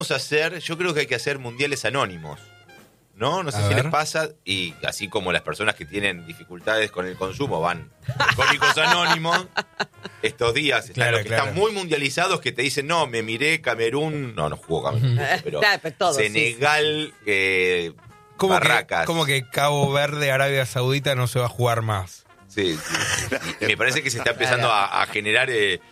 a hacer, yo creo que hay que hacer mundiales anónimos, ¿no? No sé si les pasa, y así como las personas que tienen dificultades con el consumo van a Alcohólicos Anónimos, estos días están los que están muy mundializados que te dicen, no, me miré Camerún, no jugó Camerún, pero todo, Senegal, Barracas. Como que Cabo Verde, Arabia Saudita no se va a jugar más. Sí. Y me parece que se está empezando a generar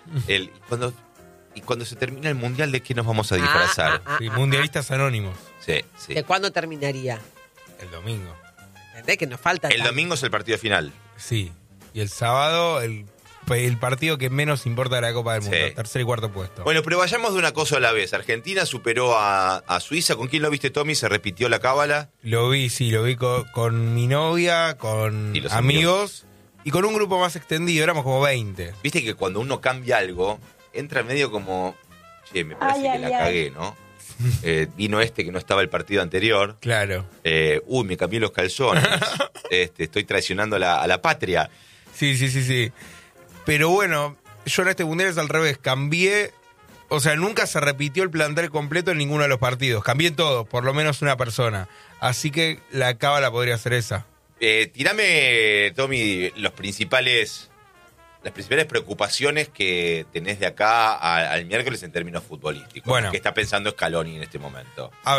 cuando se termina el mundial, ¿de qué nos vamos a disfrazar? Sí, mundialistas anónimos. Sí. ¿De cuándo terminaría? El domingo. ¿Entendés? Que nos falta. El domingo es el partido final. Sí. Y el sábado, el partido que menos importa de la Copa del Mundo. Sí. Tercer y cuarto puesto. Bueno, pero vayamos de una cosa a la vez. Argentina superó a Suiza. ¿Con quién lo viste, Tommy? ¿Se repitió la cábala? Lo vi con mi novia, con amigos y con un grupo más extendido. Éramos como 20. Viste que cuando uno cambia algo, entra medio como, che, me parece que la cagué, ¿no? Vino que no estaba el partido anterior. Claro. Me cambié los calzones. Estoy traicionando a la patria. Sí. Pero bueno, yo en este mundial es al revés. Cambié, o sea, nunca se repitió el plantel completo en ninguno de los partidos. Cambié todo, por lo menos una persona. Así que la cábala podría ser esa. Tirame, Tommy, las principales preocupaciones que tenés de acá al miércoles en términos futbolísticos. Bueno. ¿Qué está pensando Scaloni en este momento? A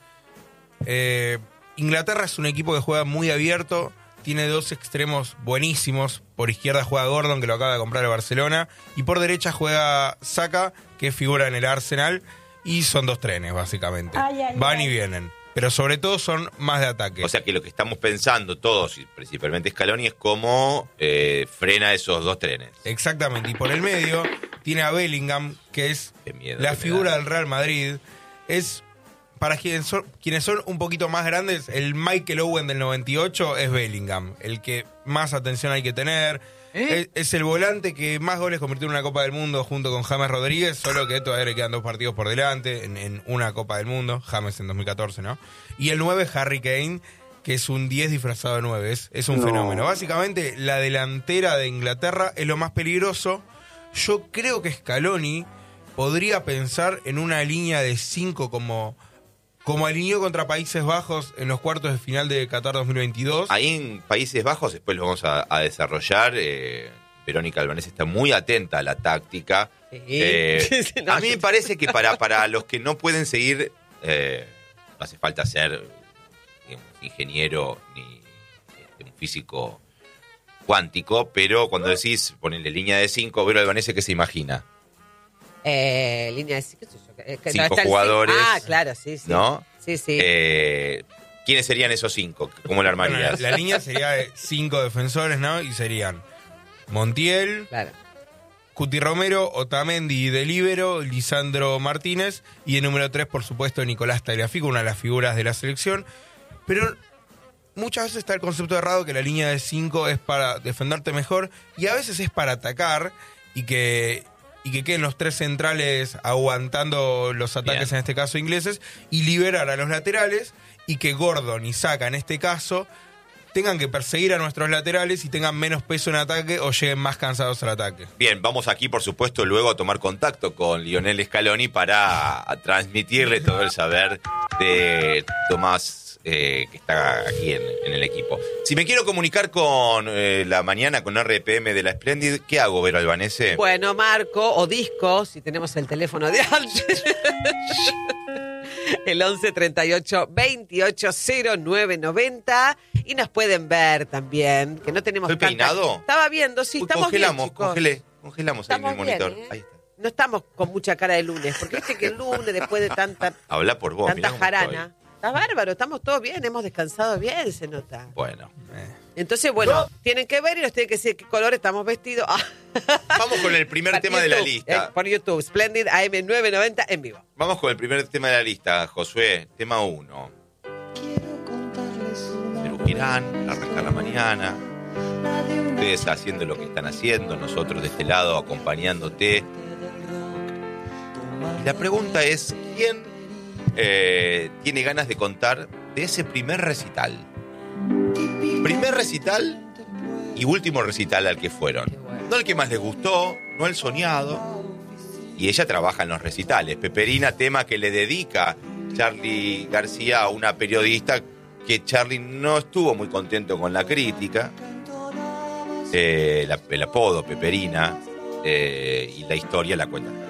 ver, Inglaterra es un equipo que juega muy abierto, tiene dos extremos buenísimos. Por izquierda juega Gordon, que lo acaba de comprar el Barcelona, y por derecha juega Saka, que figura en el Arsenal, y son dos trenes, básicamente. Van y vienen. Pero sobre todo son más de ataque. O sea que lo que estamos pensando todos, y principalmente Scaloni, es cómo frena esos dos trenes. Exactamente. Y por el medio tiene a Bellingham, que es la figura del Real Madrid. Es, para quienes son un poquito más grandes, el Michael Owen del 98 es Bellingham. El que más atención hay que tener. Es el volante que más goles convirtió en una Copa del Mundo junto con James Rodríguez, solo que todavía le quedan 2 partidos por delante en una Copa del Mundo, James en 2014, ¿no? Y el 9 Harry Kane, que es un 10 disfrazado de 9, es un fenómeno. Básicamente, la delantera de Inglaterra es lo más peligroso. Yo creo que Scaloni podría pensar en una línea de 5 como alineó contra Países Bajos en los cuartos de final de Qatar 2022. Ahí en Países Bajos, después lo vamos a desarrollar. Verónica Albanese está muy atenta a la táctica. A mí me parece que para los que no pueden seguir, no hace falta ser ingeniero ni un físico cuántico, pero cuando decís ponerle línea de 5, Vero Albanese, ¿qué se imagina? Línea de 5, 5 jugadores. Claro, sí. ¿No? Sí. ¿Quiénes serían esos 5? ¿Cómo la armarías? Bueno, la línea sería de 5 defensores, ¿no? Y serían Montiel, Cuti Romero, Otamendi de líbero, Lisandro Martínez y el número 3, por supuesto, Nicolás Tagliafico, una de las figuras de la selección. Pero muchas veces está el concepto errado que la línea de 5 es para defenderte mejor y a veces es para atacar y que queden los 3 centrales aguantando los ataques, en este caso ingleses, y liberar a los laterales y que Gordon y Saka, en este caso, tengan que perseguir a nuestros laterales y tengan menos peso en ataque o lleguen más cansados al ataque. Bien, vamos aquí, por supuesto, luego a tomar contacto con Lionel Scaloni para transmitirle todo el saber de Tomás, que está aquí en el equipo. Si me quiero comunicar con la mañana, con RPM de la Splendid, ¿qué hago, Vero Albanese? Bueno, Marco, o Disco, si tenemos el teléfono de antes. El 11 38 28 09 90. Y nos pueden ver también, que no tenemos ¿Estoy peinado? Estaba viendo, sí, estamos bien, chicos. Congelamos ahí en el monitor. Bien, Ahí está. No estamos con mucha cara de lunes, porque viste que el lunes, después de tanta Habla por vos, tanta jarana, está bárbaro, estamos todos bien, hemos descansado bien, se nota. Bueno. Entonces, bueno, tienen que ver y nos tienen que decir qué color estamos vestidos. Vamos con el primer tema de la lista. Por YouTube, Splendid AM990 en vivo. Vamos con el primer tema de la lista, Josué. Tema 1. Girán, arranca la mañana. Ustedes haciendo lo que están haciendo, nosotros de este lado acompañándote. Y la pregunta es, ¿quién tiene ganas de contar de ese primer recital? Primer recital y último recital al que fueron. No el que más les gustó, no el soñado, y ella trabaja en los recitales. Peperina, tema que le dedica Charly García a una periodista que Charly no estuvo muy contento con la crítica. El apodo Peperina, y la historia la cuenta.